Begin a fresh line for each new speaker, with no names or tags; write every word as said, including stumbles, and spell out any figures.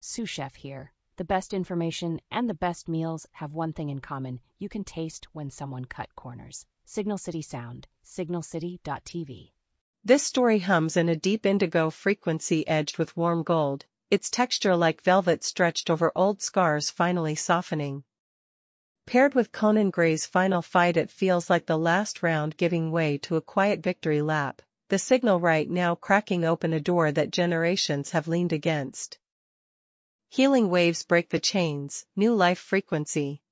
Sous Chef here. The best information and the best meals have one thing in common. You can taste when someone cut corners. Signal City Sound, signal city dot t v.
This story hums in a deep indigo frequency edged with warm gold, its texture like velvet stretched over old scars finally softening. Paired with Conan Gray's final fight, it feels like the last round giving way to a quiet victory lap, the signal right now cracking open a door that generations have leaned against. Healing waves break the chains, new life frequency.